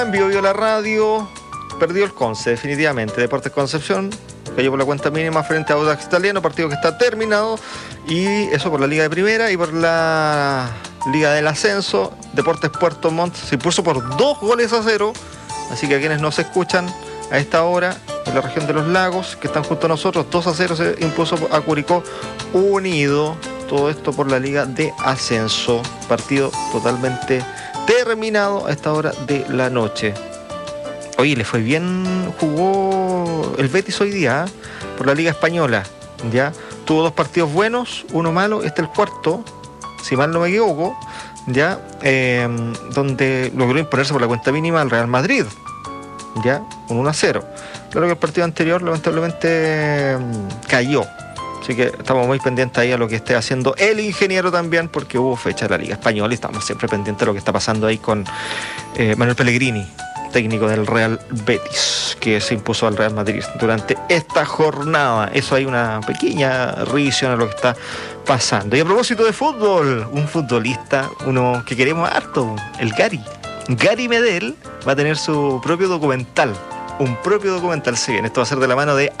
en Vivo Vio la radio. Perdió el Conce, definitivamente. Deportes Concepción cayó por la cuenta mínima frente a Audax Italiano, partido que está terminado. Y eso por la Liga de Primera y por la Liga del Ascenso. Deportes Puerto Montt se impuso por 2-0. Así que a quienes nos escuchan a esta hora en la región de los lagos, que están junto a nosotros, 2-0 se impuso a Curicó Unido. Todo esto por la Liga de Ascenso. Partido totalmente terminado a esta hora de la noche. Oye, le fue bien, jugó el Betis hoy día, por la Liga Española, ¿ya? Tuvo 2 partidos buenos, uno malo, el cuarto, si mal no me equivoco, ¿ya? Donde logró imponerse por la cuenta mínima al Real Madrid, ¿ya? Un 1-0. Claro que el partido anterior lamentablemente cayó. Así que estamos muy pendientes ahí a lo que esté haciendo el ingeniero también, porque hubo fecha de la Liga Española y estamos siempre pendientes de lo que está pasando ahí con Manuel Pellegrini, técnico del Real Betis, que se impuso al Real Madrid durante esta jornada. Eso hay una pequeña revisión a lo que está pasando. Y a propósito de fútbol, un futbolista, uno que queremos harto, el Gary Medel, va a tener su propio documental. Un propio documental, sí, esto va a ser de la mano de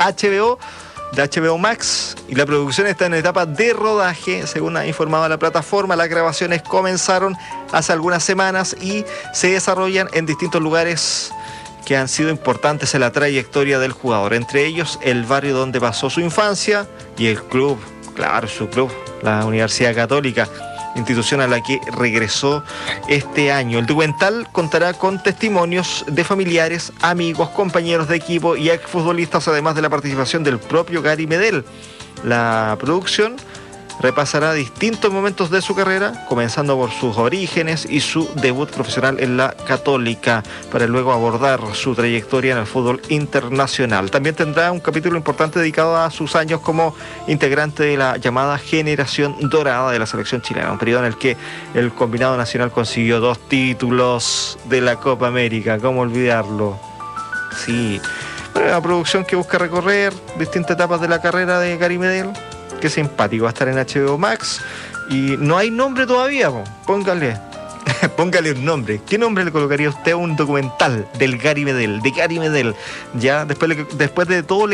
HBO Max, y la producción está en etapa de rodaje, según ha informado la plataforma. Las grabaciones comenzaron hace algunas semanas y se desarrollan en distintos lugares que han sido importantes en la trayectoria del jugador, entre ellos el barrio donde pasó su infancia y el club, claro, su club, la Universidad Católica, institución a la que regresó este año. El documental contará con testimonios de familiares, amigos, compañeros de equipo y exfutbolistas, además de la participación del propio Gary Medel. La producción repasará distintos momentos de su carrera, comenzando por sus orígenes y su debut profesional en la Católica, para luego abordar su trayectoria en el fútbol internacional. También tendrá un capítulo importante dedicado a sus años como integrante de la llamada Generación Dorada de la selección chilena, un periodo en el que el combinado nacional consiguió 2 títulos de la Copa América. ¿Cómo olvidarlo? Sí, una producción que busca recorrer distintas etapas de la carrera de Gary Medel. Qué simpático, va a estar en HBO Max y no hay nombre todavía, póngale un nombre. ¿Qué nombre le colocaría usted a un documental del Gary Medel, de Gary Medel? Ya después de todo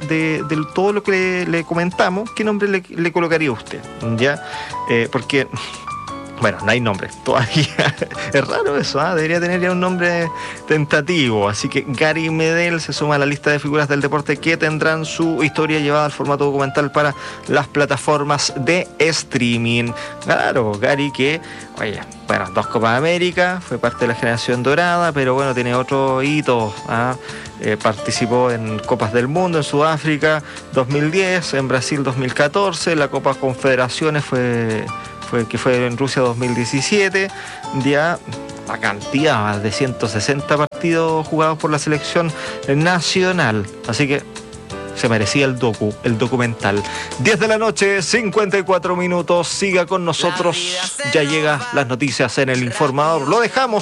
lo que le comentamos, ¿qué nombre le colocaría usted? Ya, porque bueno, no hay nombre todavía. Es raro eso, debería tener ya un nombre tentativo. Así que Gary Medel se suma a la lista de figuras del deporte que tendrán su historia llevada al formato documental para las plataformas de streaming. Claro, Gary que, oye, bueno, 2 Copas América, fue parte de la Generación Dorada, pero bueno, tiene otro hito. Participó en Copas del Mundo en Sudáfrica 2010, en Brasil 2014, la Copa Confederaciones fue en Rusia 2017, ya la cantidad, más de 160 partidos jugados por la selección nacional, así que se merecía el documental. 10 de la noche, 54 minutos, siga con nosotros, ya llegan las noticias en El Informador, lo dejamos